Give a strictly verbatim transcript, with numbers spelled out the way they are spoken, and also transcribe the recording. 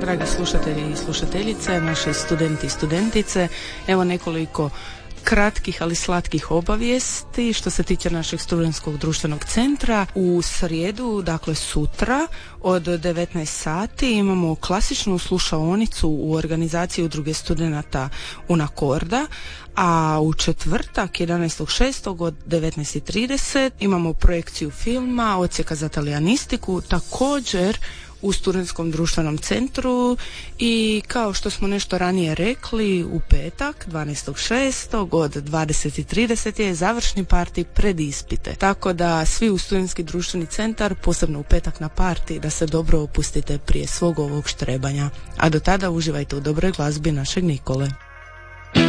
dragi slušatelji i slušateljice, naši studenti i studentice. Evo nekoliko kratkih, ali slatkih obavijesti što se tiče našeg studentskog društvenog centra. U srijedu, dakle sutra, od devetnaest sati imamo klasičnu slušaonicu u organizaciji Udruge studenata Unakorda, a u četvrtak, jedanaestog šestog od devetnaest i trideset imamo projekciju filma Odsjeka za talijanistiku, također u studentskom društvenom centru. I kao što smo nešto ranije rekli, u petak dvanaestog šestog od dvadeset i trideset je završni parti pred ispite, tako da svi u studentski društveni centar, posebno u petak na parti, da se dobro opustite prije svog ovog štrebanja, a do tada uživajte u dobroj glazbi našeg Nikole.